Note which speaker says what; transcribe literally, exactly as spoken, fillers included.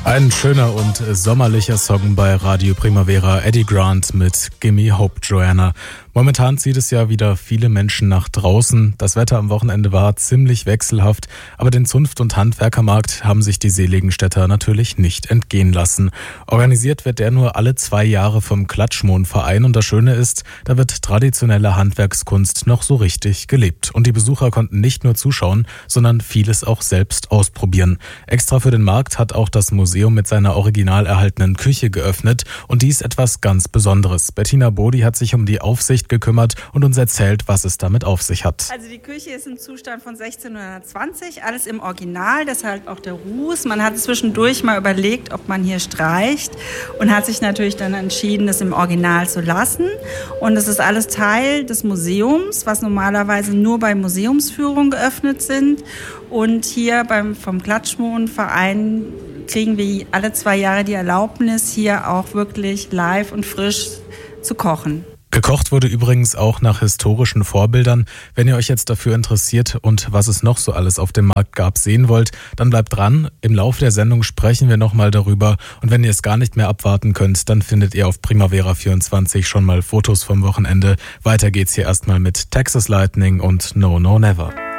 Speaker 1: Ein schöner und sommerlicher Song bei Radio Primavera, Eddie Grant mit Gimme Hope, Joanna. Momentan zieht es ja wieder viele Menschen nach draußen. Das Wetter am Wochenende war ziemlich wechselhaft, aber den Zunft- und Handwerkermarkt haben sich die seligen Städter natürlich nicht entgehen lassen. Organisiert wird der nur alle zwei Jahre vom Klatschmohn-Verein und das Schöne ist, da wird traditionelle Handwerkskunst noch so richtig gelebt. Und die Besucher konnten nicht nur zuschauen, sondern vieles auch selbst ausprobieren. Extra für den Markt hat auch das Museum mit seiner original erhaltenen Küche geöffnet und dies etwas ganz Besonderes. Bettina Bodi hat sich um die Aufsicht gekümmert und uns erzählt, was es damit auf sich hat.
Speaker 2: Also die Küche ist im Zustand von sechzehnhundertzwanzig, alles im Original, deshalb auch der Ruß. Man hat zwischendurch mal überlegt, ob man hier streicht und hat sich natürlich dann entschieden, das im Original zu lassen. Und es ist alles Teil des Museums, was normalerweise nur bei Museumsführungen geöffnet sind. Und hier beim, vom Klatschmohn-Verein kriegen wir alle zwei Jahre die Erlaubnis, hier auch wirklich live und frisch zu kochen.
Speaker 1: Gekocht wurde übrigens auch nach historischen Vorbildern. Wenn ihr euch jetzt dafür interessiert und was es noch so alles auf dem Markt gab, sehen wollt, dann bleibt dran. Im Laufe der Sendung sprechen wir nochmal darüber. Und wenn ihr es gar nicht mehr abwarten könnt, dann findet ihr auf Primavera vierundzwanzig schon mal Fotos vom Wochenende. Weiter geht's hier erstmal mit Texas Lightning und No No Never.